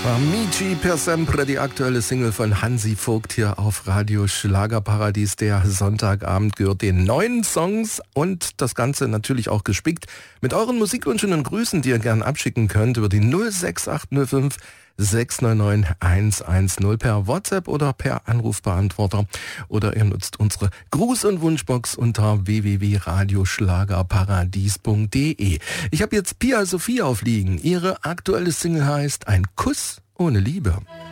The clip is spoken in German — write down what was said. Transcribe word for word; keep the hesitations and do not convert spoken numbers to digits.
Amici per sempre, die aktuelle Single von Hansi Vogt hier auf Radio Schlagerparadies. Der Sonntagabend gehört den neuen Songs und das Ganze natürlich auch gespickt mit euren Musikwünschen und Grüßen, die ihr gern abschicken könnt über die null sechs acht null fünf sechs neun neun eins eins null per WhatsApp oder per Anrufbeantworter. Oder ihr nutzt unsere Gruß- und Wunschbox unter w w w punkt radioschlagerparadies punkt d e. Ich habe jetzt Pia Sophie aufliegen. Ihre aktuelle Single heißt Ein Kuss ohne Liebe.